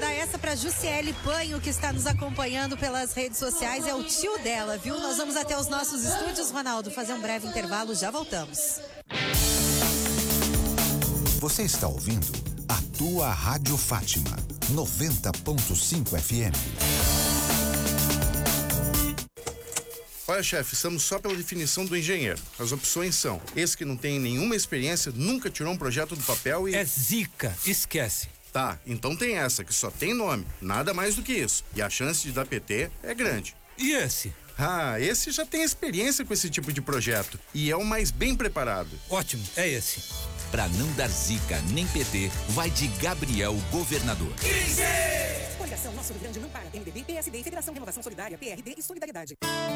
mandar essa pra Jussiele Panho, que está nos acompanhando pelas redes sociais. É o tio dela, viu? Nós vamos até os nossos estúdios, Ronaldo, fazer um breve intervalo. Já voltamos. Você está ouvindo a tua Rádio Fátima, 90.5 FM. Olha, chefe, estamos só pela definição do engenheiro. As opções são: esse que não tem nenhuma experiência, nunca tirou um projeto do papel e... É zica, esquece. Tá, então tem essa, que só tem nome, nada mais do que isso. E a chance de dar PT é grande. E esse? Ah, esse já tem experiência com esse tipo de projeto e é o mais bem preparado. Ótimo, é esse. Pra não dar zica nem PT, vai de Gabriel Governador. 15! Coligação Nosso Rio Grande não para. MDB, PSD, Federação Renovação Solidária, PRD e Solidariedade.